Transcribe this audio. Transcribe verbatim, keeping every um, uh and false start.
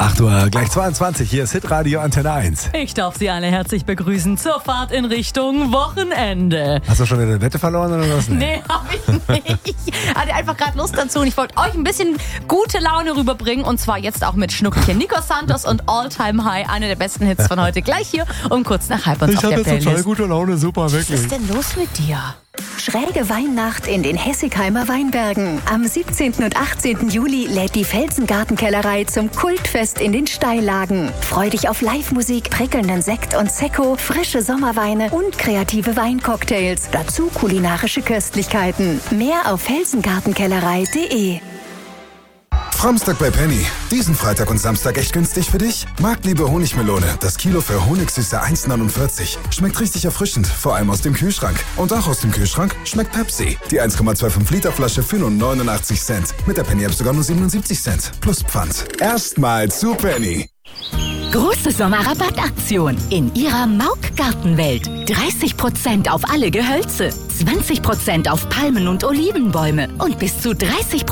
acht Uhr, gleich zweiundzwanzig, hier ist Hitradio Antenne eins. Ich darf Sie alle herzlich begrüßen zur Fahrt in Richtung Wochenende. Hast du schon eine Wette verloren oder was? Nee, hab ich nicht. Ich hatte einfach gerade Lust dazu und ich wollte euch ein bisschen gute Laune rüberbringen und zwar jetzt auch mit Schnuckelchen. Nico Santos und All Time High, eine der besten Hits von heute, gleich hier um kurz nach halb uns auf der Playlist. total gute Laune, super, wirklich. Was ist denn los mit dir? Schräge Weihnacht in den Hessigheimer Weinbergen. Am siebzehnten und achtzehnten Juli lädt die Felsengartenkellerei zum Kultfest in den Steillagen. Freu dich auf Live-Musik, prickelnden Sekt und Sekko, frische Sommerweine und kreative Weincocktails. Dazu kulinarische Köstlichkeiten. Mehr auf felsengartenkellerei punkt de. Framstag bei Penny. Diesen Freitag und Samstag echt günstig für dich? Marktliebe Honigmelone. Das Kilo für Honigsüße eins neunundvierzig. Schmeckt richtig erfrischend, vor allem aus dem Kühlschrank. Und auch aus dem Kühlschrank schmeckt Pepsi. Die eins Komma fünfundzwanzig Liter Flasche für nur neunundachtzig Cent. Mit der Penny-App sogar nur siebenundsiebzig Cent. Plus Pfand. Erstmal zu Penny. Große Sommerrabattaktion in Ihrer Mauk-Gartenwelt. dreißig Prozent auf alle Gehölze, zwanzig Prozent auf Palmen und Olivenbäume und bis zu dreißig Prozent